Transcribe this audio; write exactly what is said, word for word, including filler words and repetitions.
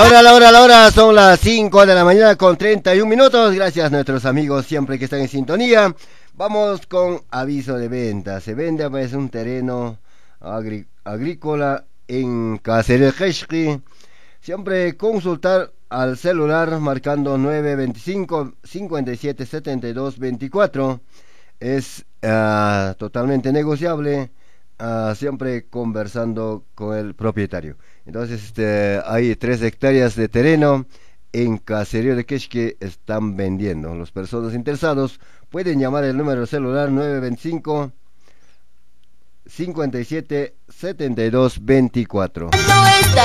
hora, la hora, la hora, son las cinco de la mañana con treinta y un minutos. Gracias a nuestros amigos siempre que están en sintonía. Vamos con aviso de venta. Se vende pues un terreno agri agrícola en Caserío Quechqui. Siempre consultar al celular marcando nueve veinticinco, cincuenta y siete, setenta y dos, veinticuatro. Es uh, totalmente negociable. Uh, siempre conversando con el propietario. Entonces este, hay tres hectáreas de terreno en Caserío de Quechqui que están vendiendo. Las personas interesados pueden llamar el número celular nueve veinticinco, cincuenta y siete, setenta y dos, veinticuatro. No está